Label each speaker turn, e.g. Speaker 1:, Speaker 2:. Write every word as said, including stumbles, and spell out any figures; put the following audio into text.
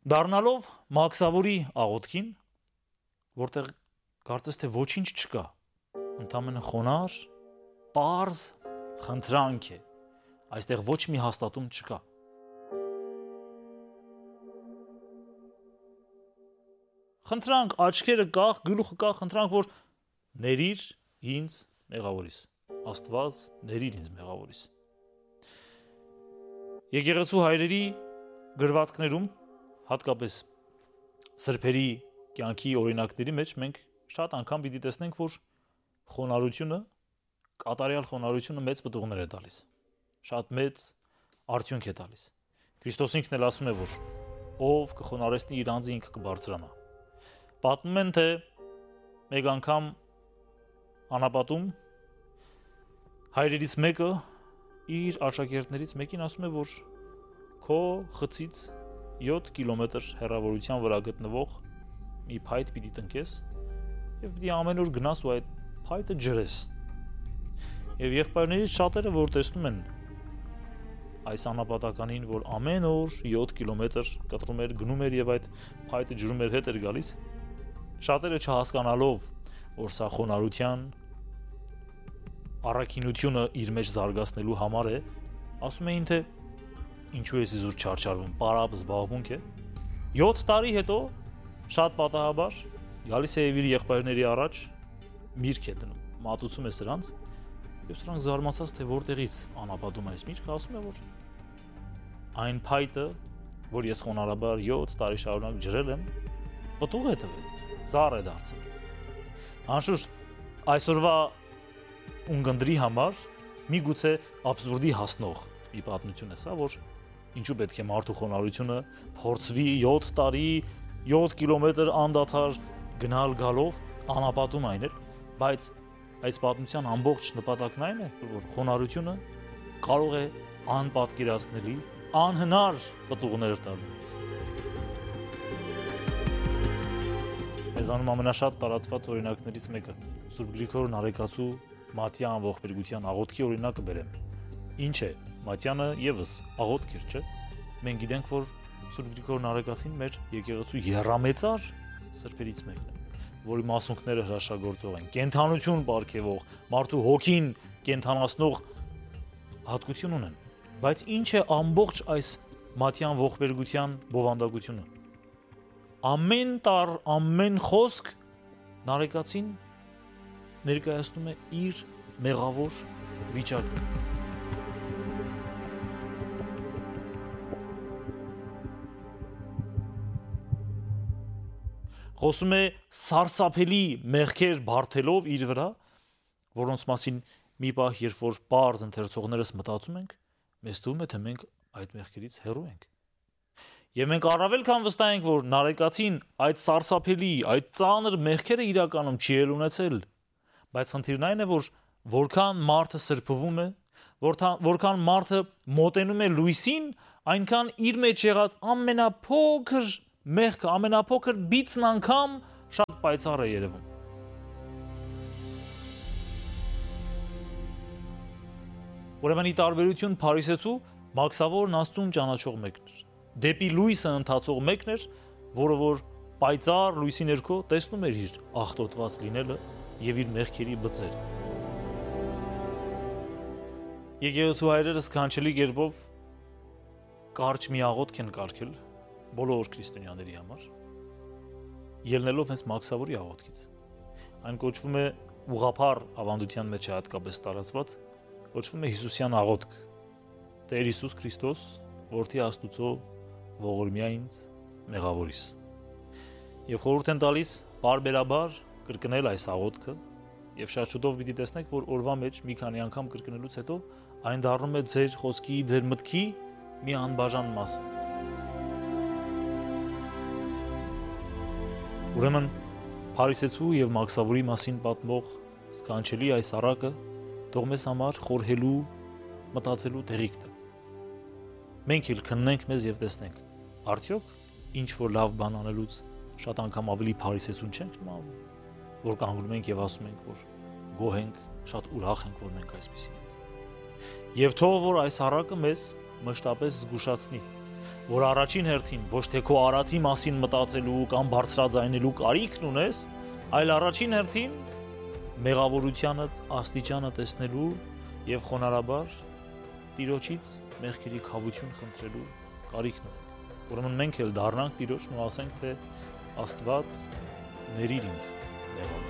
Speaker 1: Դառնալով Մաքսավուրի աղոթքին, որտեղ կարծես թե ոչինչ չկա, ընդամենը խոնար, պարզ խնդրանք է, այստեղ ոչ մի հաստատում չկա։ Խնդրանք, աչքերը կախ, գլուխը կախ, խնդրանք, որ ներիր ինձ մեղավորիս, Աստված ներիր ինձ մեղավորիս։ Եկեղեցու հայրերի գրվածքներում, հատկապես սրբերի կյանքի օրինակների մեջ մենք շատ անգամ պիտի տեսնենք, որ խոնարհությունը, կատարյալ խոնարհությունը մեծ պտուղներ է տալիս, շատ մեծ արդյունք է տալիս։ Քրիստոս ինքն էլ ասում է, որ ով կխոնարհեցնի իր անձը ինքը կբարձրանա։ Պատմում են, թե մեկ անգամ անապատում հայրերից մեկը իր աշակերտներից մեկին ասում է, որ քո խցից յոթ կիլոմետր հեռավորության վրա գտնվող մի փայտ պիտի տնկես եւ պիտի ամեն օր գնաս ու այդ փայտը ջրես։ Եվ եղբայրներից շատերը, որ տեսնում են այս անապատականին, որ ամեն օր յոթ կիլոմետր կտրում էր, գնում էր եւ այդ փայտը ջրում էր, հետ էր գալիս, շատերը չհասկանալով, որ սա խոնարհության առաքինությունը իր մեջ զարգացնելու համար է, ասում էին, թե ինչու է զուր չարչարվում, պարապ զբաղմունք է։ յոթ տարի հետո շատ պատահաբար գալիս է իր եղբայրների առաջ, միրգ է դնում, մատուցում է սրանց, եւ սրանք զարմացած, թե որտեղից անապատում այս միրգը, ասում է, որ այն փայտը, որ ես խոնարհաբար յոթ տարի շարունակ ջրել եմ, պտուղ է տվել, ծառ է դարձել։ Անշուշտ, այսօրվա ունգնդրի համար միգուցե աբսուրդի հասնող մի պատմություն է սա, որ ինչու պետք է մարդու խոնարհությունը փորձվի յոթ տարի, յոթ կիլոմետր անդադար գնալ գալով, անապատում այն էր, բայց այս պատմության ամբողջ նպատակն այն է, որ խոնարհությունը կարող է անպատկերացնելի, անհնար պտուղներ տալ։ Մեզանում ամենաշատ տարածված օրինակներից մեկը Սուրբ Գրիգոր Նարեկացու Մատյան ողբերգության աղոթքի օրինակը բերեմ։ Ինչ է, Մատյանը եւս աղոթք էր, չէ՞։ Մենք գիտենք, որ Սուրբ Գրիգոր Նարեկացին մեր եկեղեցու եռամեծար սրբերից մեկն է, որի մասունքները հրաշագործող են, կենթանություն պարգևող, մարդու հոգին կենթանացնող հատկություն ունեն։ Բայց ինչ է ամբողջ այս Մատյան ողբերգության բովանդակությունը։ Ամեն տար, ամեն խոսք Նարեկացին ներկայացնում է իր մեղավոր վիճակը։ Խոսում է սարսափելի մեղքեր բարթելով իր վրա, որոնց մասին մի պահ, երբ որ պարզ ընթերցողներս մտածում ենք, մեզ թվում է, թե մենք այդ մեղքերից հեռու ենք։ Եվ մենք առավել քան վստահ ենք, որ Նարեկացին այդ սարսափելի, այդ ծանր մեղքերը իրականում չի էլ ունեցել, բայց խնդիրն այն է, որ որքան մարդը սրբվում է, որքան մարդը մոտենում է լույսին, այնքան իր մեջ եղած ամենափոքր մեղքը, ամենափոքր բիծն անգամ շատ պայծառ է երևում։ Ուրեմն ի տարբերություն Փարիսեցու, Մաքսավորն Աստծուն ճանաչող մեկն էր։ Դեպի լույսը ընթացող մեկն էր, որը որ պայծառ լույսի ներքո տեսնում էր իր աղտոտված լինելը եւ իր մեղքերի բծերը։ Եկեղեցու հայրերը սքանչելի կերպով կարճ մի աղոթք են կարգել բոլոր քրիստոնյաների համար, ելնելով հենց Մաքսավորի աղոթքից։ Այն կոչվում է ուղղափառ ավանդության մեջ է հատկապես տարածված, կոչվում է Հիսուսյան աղոթք։ Տեր Հիսուս Քրիստոս, որդի Աստուծո, ողորմյա ինձ մեղավորիս։ Եվ խորհուրդ են տալիս բարբերաբար կրկնել այս աղոթքը, եւ շատ շուտով պիտի տեսնեք, որ օրվա մեջ մի քանի անգամ կրկնելուց հետո այն դառնում է ձեր խոսքի, ձեր մտքի մի անբաժան մասը։ Ուրեմն Փարիսեցու եւ Մաքսավորի մասին պատմող սքանչելի այս առակը թող մեզ համար խորհելու, մտածելու տեղիք տա։ Մենք էլ քննենք մեզ եւ տեսնենք, արդյոք ինչ որ լավ բան անելուց շատ անգամ ավելի Փարիսեցուն չենք նմանվում, որ կանգնում ենք եւ ասում ենք, որ գոհ ենք, շատ ուրախ ենք, որ մենք այսպեսին ենք։ Եվ թող որ այս առակը մեզ մշտապես զգուշացնի, որ առաջին հերթին ոչ թե քո արածի մասին մտածելու կամ բարձրաձայնելու կարիքն ունես, այլ առաջին հերթին մեղավորությանդ աստիճանը տեսնելու եւ խոնարհաբար Տիրոջից մեղքերի քավություն խնդրելու կարիքն ունենք։ Ուրեմն մենք էլ դառնանք Տիրոջն ու ասենք, թե Աստված ներիր ինձ մեղավոր։